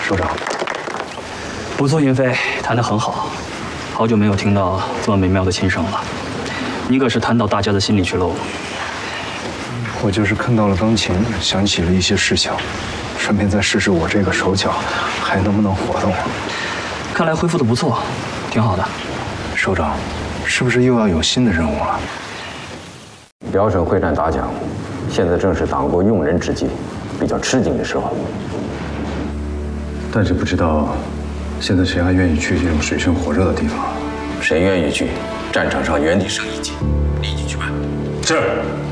首长， 不错，云飞弹得很好，好久没有听到这么美妙的琴声了。你可是弹到大家的心里去喽。 我就是看到了钢琴，想起了一些事情，顺便再试试我这个手脚还能不能活动。 看来恢复得不错，挺好的。 首长，是不是又要有新的任务了？ 辽沈会战打响，现在正是党国用人之际，比较吃紧的时候。 但是不知道，现在谁还愿意去这种水深火热的地方？ 谁愿意去？战场上原地升一级，立即去办。 是。